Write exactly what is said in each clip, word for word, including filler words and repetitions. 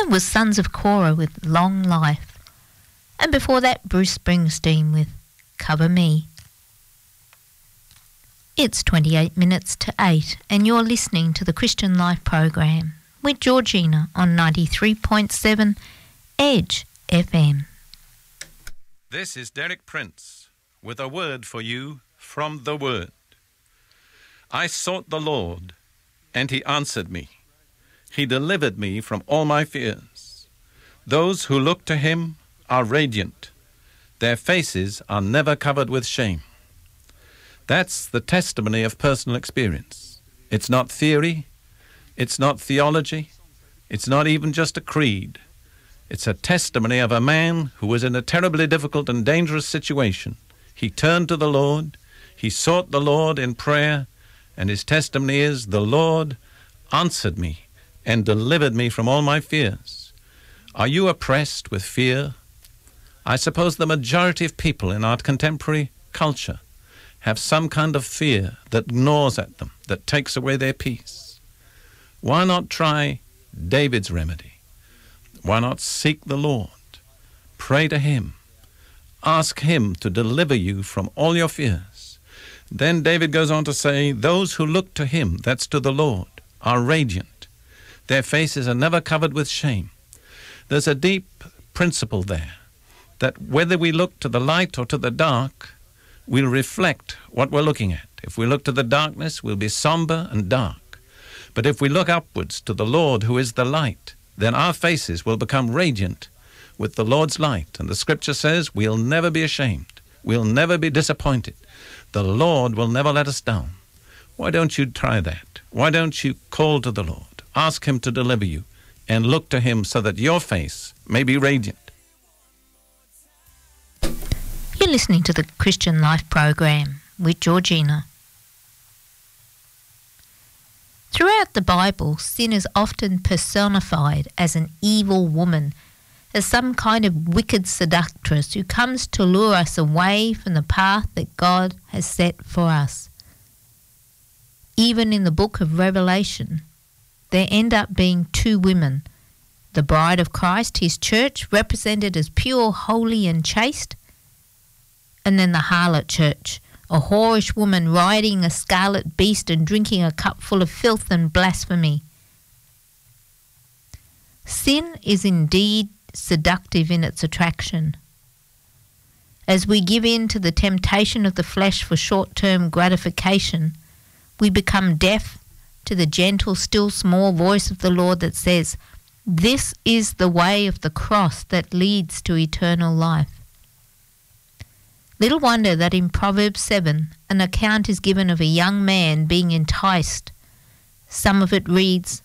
it was Sons of Korah with Long Life. And before that, Bruce Springsteen with Cover Me. It's twenty-eight minutes to eight, and you're listening to the Christian Life program with Georgina on ninety-three point seven Edge F M. This is Derek Prince with a word for you from the Word. I sought the Lord, and he answered me. He delivered me from all my fears. Those who look to him are radiant. Their faces are never covered with shame. That's the testimony of personal experience. It's not theory. It's not theology. It's not even just a creed. It's a testimony of a man who was in a terribly difficult and dangerous situation. He turned to the Lord. He sought the Lord in prayer. And his testimony is, the Lord answered me and delivered me from all my fears. Are you oppressed with fear? I suppose the majority of people in our contemporary culture have some kind of fear that gnaws at them, that takes away their peace. Why not try David's remedy? Why not seek the Lord? Pray to him. Ask him to deliver you from all your fears. Then David goes on to say, those who look to him, that's to the Lord, are radiant. Their faces are never covered with shame. There's a deep principle there, that whether we look to the light or to the dark, we'll reflect what we're looking at. If we look to the darkness, we'll be somber and dark. But if we look upwards to the Lord, who is the light, then our faces will become radiant with the Lord's light. And the scripture says we'll never be ashamed. We'll never be disappointed. The Lord will never let us down. Why don't you try that? Why don't you call to the Lord? Ask him to deliver you and look to him so that your face may be radiant. You're listening to the Christian Life program with Georgina. Throughout the Bible, sin is often personified as an evil woman, as some kind of wicked seductress who comes to lure us away from the path that God has set for us. Even in the book of Revelation, there end up being two women, the bride of Christ, his church, represented as pure, holy and chaste, and then the harlot church, a whorish woman riding a scarlet beast and drinking a cup full of filth and blasphemy. Sin is indeed seductive in its attraction. As we give in to the temptation of the flesh for short-term gratification, we become deaf to the gentle, still small voice of the Lord that says, this is the way of the cross that leads to eternal life. Little wonder that in Proverbs seven, an account is given of a young man being enticed. Some of it reads,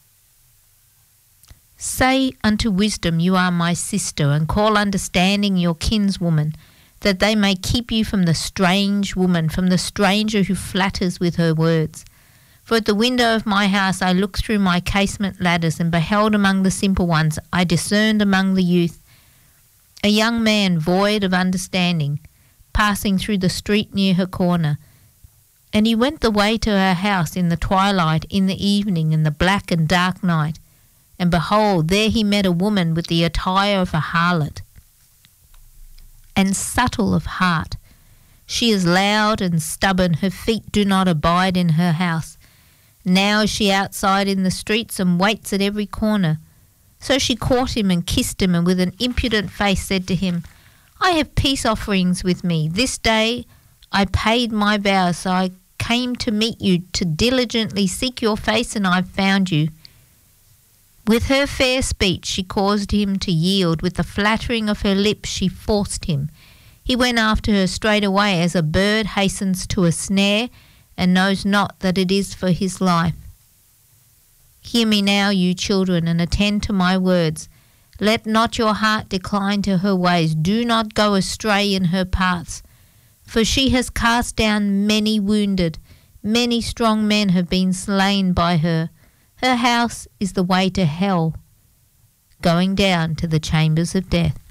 say unto wisdom, you are my sister, and call understanding your kinswoman, that they may keep you from the strange woman, from the stranger who flatters with her words. For at the window of my house I looked through my casement ladders, and beheld among the simple ones, I discerned among the youth, a young man void of understanding, passing through the street near her corner. And he went the way to her house in the twilight, in the evening, in the black and dark night. And behold, there he met a woman with the attire of a harlot, and subtle of heart. She is loud and stubborn, her feet do not abide in her house. Now is she outside in the streets, and waits at every corner. So she caught him and kissed him, and with an impudent face said to him, I have peace offerings with me. This day I paid my vows, so I came to meet you, to diligently seek your face, and I have found you. With her fair speech she caused him to yield. With the flattering of her lips she forced him. He went after her straightway, as a bird hastens to a snare, and knows not that it is for his life. Hear me now, you children, and attend to my words. Let not your heart decline to her ways. Do not go astray in her paths. For she has cast down many wounded. Many strong men have been slain by her. Her house is the way to hell, going down to the chambers of death.